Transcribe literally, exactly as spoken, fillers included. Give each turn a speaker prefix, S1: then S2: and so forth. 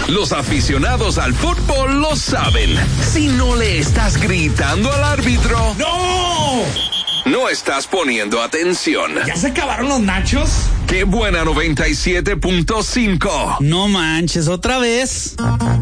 S1: Los aficionados al fútbol lo saben. Si no le estás gritando al árbitro,
S2: ¡no!
S1: No estás poniendo atención.
S2: ¿Ya se acabaron los nachos?
S1: ¡Qué buena noventa y siete punto cinco!
S3: No manches, otra vez.